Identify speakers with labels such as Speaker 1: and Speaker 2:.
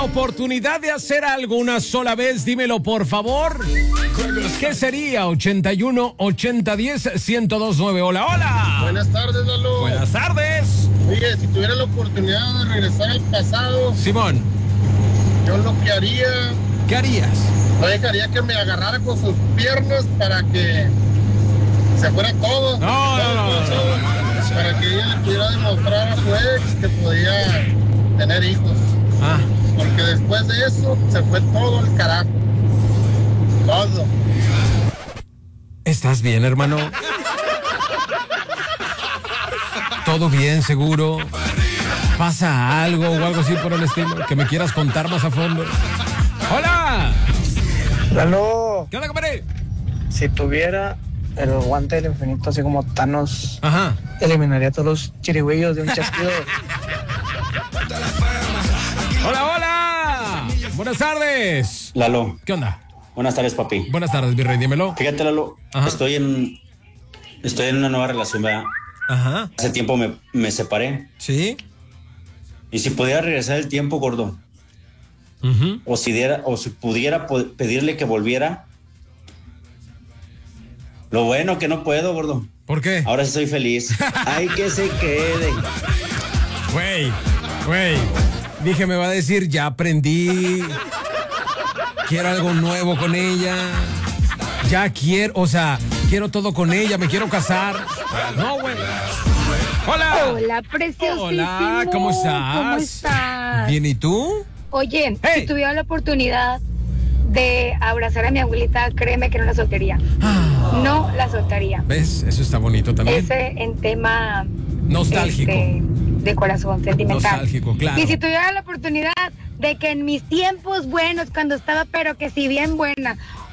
Speaker 1: oportunidad de hacer algo una sola vez, dímelo por favor. ¿Qué sería? 81 80 10 1029. Hola, hola.
Speaker 2: Buenas tardes, Lalo.
Speaker 1: Buenas tardes.
Speaker 2: Oye, si tuviera la oportunidad de regresar al pasado,
Speaker 1: Simón,
Speaker 2: yo lo que haría,
Speaker 1: ¿qué harías?
Speaker 2: no dejaría que me agarrara con sus piernas para que se fuera todo.
Speaker 1: No.
Speaker 2: Para que ella le pudiera demostrar a su ex que podía tener hijos.
Speaker 1: Ah,
Speaker 2: Porque después de eso se fue todo el carajo. Todo.
Speaker 1: ¿estás bien, hermano? ¿Todo bien, seguro? ¿Pasa algo o algo así por el estilo? ¿Que me quieras contar más a fondo? ¡Hola!
Speaker 3: Lalo,
Speaker 1: ¿Qué onda, compadre?
Speaker 3: si tuviera el guante del infinito así como Thanos,
Speaker 1: Ajá.
Speaker 3: eliminaría a todos los chirigüillos de un chasquido.
Speaker 1: ¡Hola, hola! Buenas tardes.
Speaker 4: Lalo,
Speaker 1: ¿Qué onda?
Speaker 4: buenas tardes, papi.
Speaker 1: Buenas tardes, mi rey, dímelo.
Speaker 4: Fíjate, Lalo,
Speaker 1: Ajá.
Speaker 4: estoy en una nueva relación, ¿verdad?
Speaker 1: Ajá.
Speaker 4: Hace tiempo me separé.
Speaker 1: ¿Sí?
Speaker 4: Y si pudiera regresar el tiempo, gordo,
Speaker 1: Uh-huh.
Speaker 4: o si pudiera pedirle que volviera, lo bueno que no puedo, gordo.
Speaker 1: ¿Por qué?
Speaker 4: Ahora sí soy feliz. Ay, que se quede.
Speaker 1: Güey. Dije, me va a decir, ya aprendí. Quiero algo nuevo con ella. Quiero todo con ella, me quiero casar. No, güey. Hola.
Speaker 5: Hola, preciosísimo.
Speaker 1: Hola, ¿cómo estás?
Speaker 5: ¿Cómo estás?
Speaker 1: Bien, ¿y tú?
Speaker 5: Oye,
Speaker 1: Hey.
Speaker 5: si tuviera la oportunidad de abrazar a mi abuelita, créeme que no la soltaría. No la soltaría.
Speaker 1: ¿Ves? Eso está bonito también.
Speaker 5: Ese en tema
Speaker 1: Nostálgico.
Speaker 5: De corazón, sentimental.
Speaker 1: Nostálgico, claro.
Speaker 5: Y si tuviera la oportunidad de que en mis tiempos buenos, cuando estaba, pero que si bien buena,